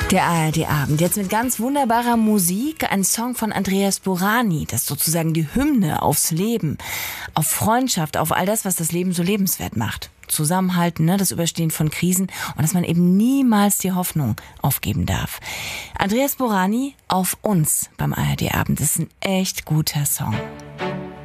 Der ARD-Abend, jetzt mit ganz wunderbarer Musik, ein Song von Andreas Burani, das ist sozusagen die Hymne aufs Leben, auf Freundschaft, auf all das, was das Leben so lebenswert macht. Zusammenhalten, das Überstehen von Krisen und dass man eben niemals die Hoffnung aufgeben darf. Andreas Burani, Auf uns beim ARD-Abend, ist ein echt guter Song.